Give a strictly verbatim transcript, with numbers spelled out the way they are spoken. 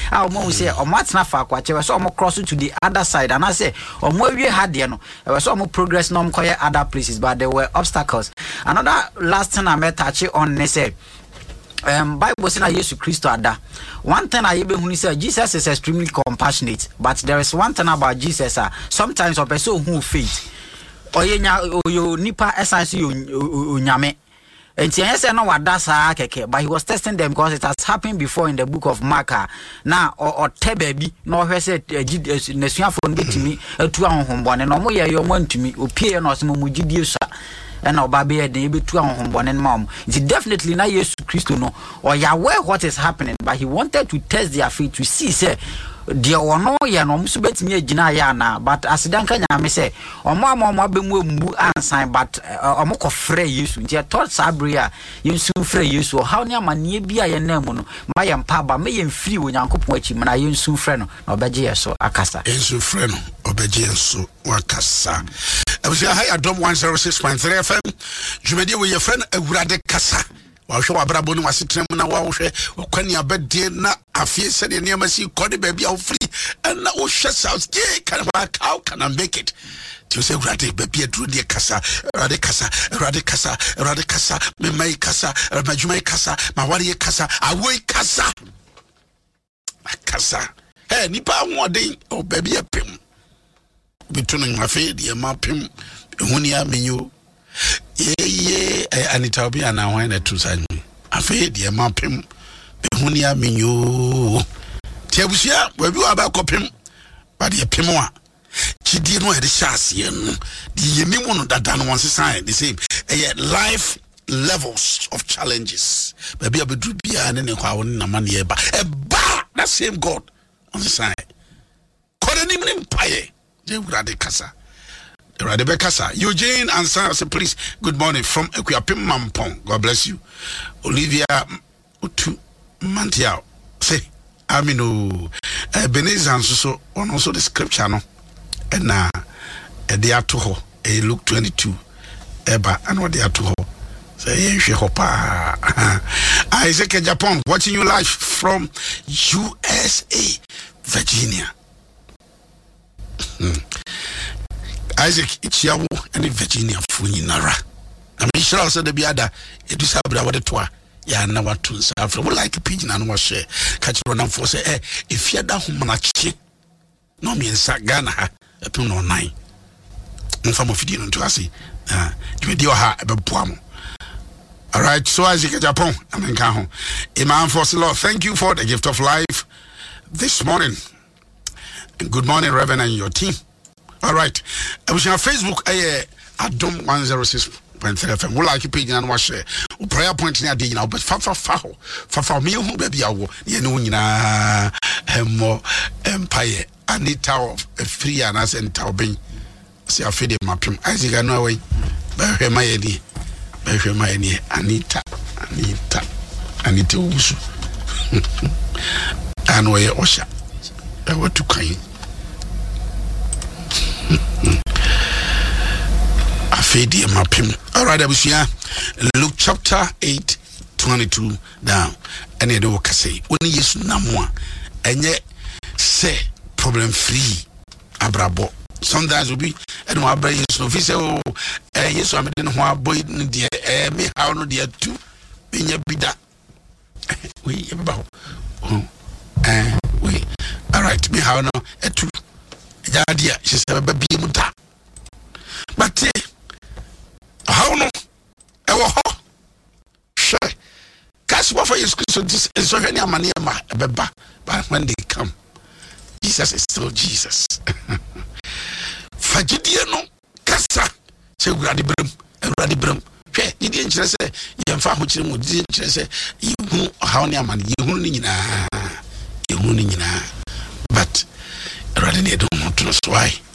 ah omo say omo atena fa kwache we so omo cross to the other side and I say omo awie ha de no we so omo progress no omo other places but there were obstacles. Another last thing I met touch on ne say um Bible say na Jesus Christ ada. One thing I even say Jesus is extremely compassionate, but there is one thing about Jesus uh, sometimes a person who faith oyenya oyo nipa essence yo nyame. And he said no wadasa keke, but he was testing them because it has happened before in the book of Mark. Now or or te baby no he said nesuafo no betimi atu ahonhombone no mo ye yo mantumi opie no so mo gidie sa and obabe de betu ahonhombone no mam. It definitely na Jesus Christ no or ya aware what is happening, but he wanted to test their faith to see say dia wono ye no mso betimi agina ya na, but asidanka nyame say omo omo abemu mbu ansan but omo kofre Yesu ntia thought sabria yensu frɛ Yesu how ne amane bia ye na mu no ma ye mpa ba me ye mfiri onyankopon achi mana yensu frɛ no na obegye yeso akasa yensu frɛ no obegye yeso wakasa. Abusia hi Adom one oh six point three F M jumedi we ye frɛ no awurade kasa wa hwe wa brabo no wasetrem na wa hwe kwani abedie na afie se de niam si kode ba bia wo free na wo hwe south gay kan how can I make it to say urade ba bia duro de kasa urade kasa urade kasa urade kasa me mai kasa majumai kasa mawari kasa awoi kasa kasa eh nipa wode o ba bia pem bitunu ngafe de ma pem ehuni amenyo ye ye Anita Obi ana wan na two side me afi de ma pem behuni amenyo tiabusia wa bi wa ba kopem ba de pem a chidi no e de chance no de yenimu no dada no one side the same eh life levels of challenges baby abedu bia ne ne kwa won na mane e ba e ba that same God on the side korenim nim paye je urade kasa urade kasa. Eugene answer say please good morning from Ekuapem Mampong, God bless you. Olivia Utu Mantiao say amino Ebenezer so on also the scripture no and na e de ato ho e Luke twenty-two eba and what they ato ho say yenhwe ho pa. Isaac Japan watching you live from U S A Virginia. hmm. Isaac Ichiawo and Virginia Funinara. I mean, sure also the biada, it is about what it was. Ya na watu nsafa we like pigeon and was share catch run for say eh if you da humanachi no me nsa Ghana ha epim no nine mfa mo fidi no to ase ah dwedi o ha ebeboa mo. All right, so Isaac Japan amenka ho Imam for Lord, thank you for the gift of life this morning and good morning Reverend and your team. All right, I was on Facebook eh Adom one oh six point three F M. We like you page and watch uh, prayer point near the now, but fa fa fa fa fa me who baby awo ye no nyina hemo empire Anita of a free and as and taubin see a feed mapim Isaac no way be hwe ma ye ni be hwe ma ye ni Anita Anita Anita usu and we osha e what to kind Afedi mapim. All right, abusia. Luke chapter eight twenty-two down. And you do say when Yesu namwa enye say problem free abrabo. Sometimes will be and wa bra Yesu no fi say oh eh Yesu amede no ho boy no de eh me how no de atu benya bida. We eba ho. Eh we. All right, me how no atu. Ja dia she say ba bi mu da. But how no ewo ho she cast what for you so this is so any amane ma beba but when they come Jesus is still Jesus. Fagidie no kasa se urade brem urade brem hwe didi nkire se yemfa ho kire mu didi nkire se yehu how ne amane yehu ni nyina yehu ni nyina but urade ne do no to so why